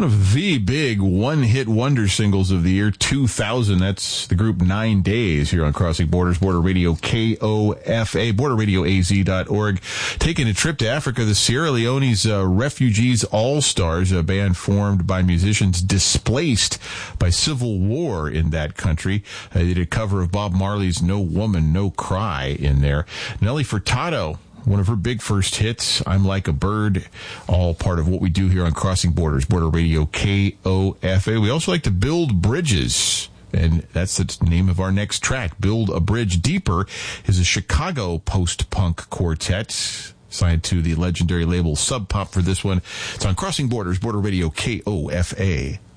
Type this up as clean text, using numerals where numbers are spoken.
One of the big one-hit wonder singles of the year 2000. That's the group 9 Days here on Crossing Borders, Border Radio KOFA, borderradioaz.org. Taking a trip to Africa, the Sierra Leone's Refugees All-Stars, a band formed by musicians displaced by civil war in that country. They did a cover of Bob Marley's No Woman, No Cry in there. Nelly Furtado, one of her big first hits, I'm Like a Bird, all part of what we do here on Crossing Borders, Border Radio KOFA. We also like to build bridges, and that's the name of our next track. Build a Bridge Deeper is a Chicago post-punk quartet signed to the legendary label Sub Pop for this one. It's on Crossing Borders, Border Radio KOFA.